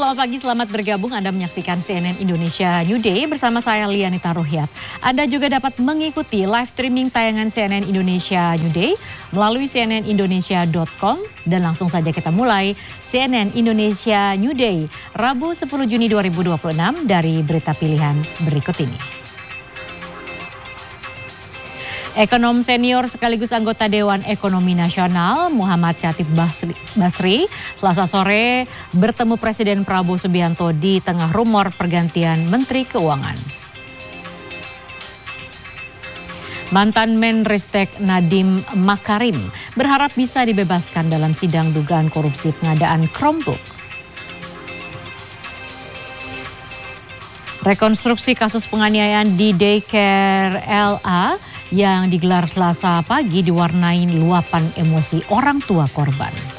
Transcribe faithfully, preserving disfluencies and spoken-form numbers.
selamat pagi, selamat bergabung. Anda menyaksikan C N N Indonesia New Day bersama saya Lianita Ruhyat. Anda juga dapat mengikuti live streaming tayangan C N N Indonesia New Day melalui c n n indonesia dot com dan langsung saja kita mulai C N N Indonesia New Day Rabu sepuluh Juni dua ribu dua puluh enam dari berita pilihan berikut ini. Ekonom senior sekaligus anggota Dewan Ekonomi Nasional Muhammad Chatib Basri Selasa sore bertemu Presiden Prabowo Subianto di tengah rumor pergantian Menteri Keuangan. Mantan Menristek Nadiem Makarim berharap bisa dibebaskan dalam sidang dugaan korupsi pengadaan Chromebook. Rekonstruksi kasus penganiayaan di daycare L A yang digelar Selasa pagi diwarnai luapan emosi orang tua korban.